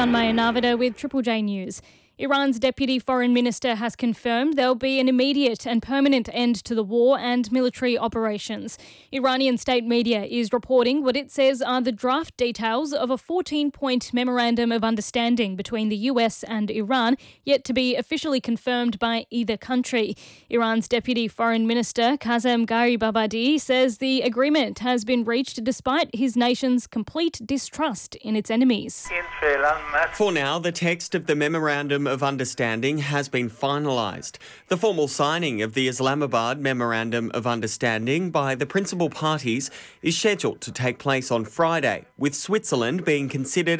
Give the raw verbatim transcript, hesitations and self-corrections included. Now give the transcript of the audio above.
Tanmaya Navada with Triple J News. Iran's Deputy Foreign Minister has confirmed there'll be an immediate and permanent end to the war and military operations. Iranian state media is reporting what it says are the draft details of a fourteen-point memorandum of understanding between the U S and Iran, yet to be officially confirmed by either country. Iran's Deputy Foreign Minister Kazem Garibabadi says the agreement has been reached despite his nation's complete distrust in its enemies. For now, the text of the memorandum of understanding has been finalised. The formal signing of the Islamabad Memorandum of Understanding by the principal parties is scheduled to take place on Friday, with Switzerland being considered